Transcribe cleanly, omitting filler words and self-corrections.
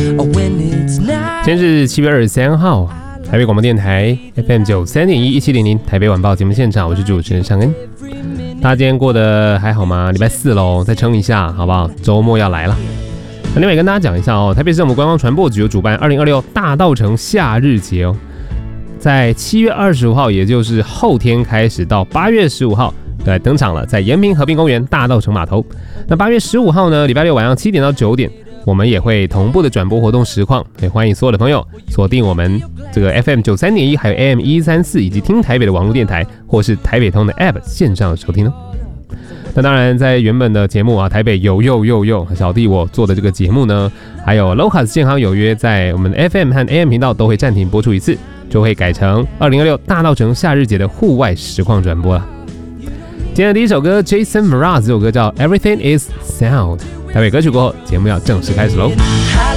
今天是7月23号，台北广播电台 FM 93.1 1700台北晚报节目现场，我是主持人尚恩。大家今天过得还好吗？礼拜4咯，再撑一下好不好？周末要来了。那另外跟大家讲一下哦，台北市政府观光传播局有主办2026大稻埕夏日节哦，在7月25号，也就是后天开始到8月15号。登场了，在延平河滨公园大稻埕码头。那8月15号呢，礼拜六晚上7点到9点，我们也会同步的转播活动实况，也欢迎所有的朋友锁定我们这个 FM 93.1，还有 AM 1134，以及听台北的网络电台，或是台北通的 App 线上收听哦。那当然，在原本的节目啊，台北有小弟我做的这个节目呢，还有 Locus 健康有约，在我们的 FM 和 AM 频道都会暂停播出一次，就会改成2026大稻埕夏日节的户外实况转播了。今天的第一首歌 Jason Mraz 这首歌叫 Everything is Sound。台北歌曲过后，节目要正式开始喽。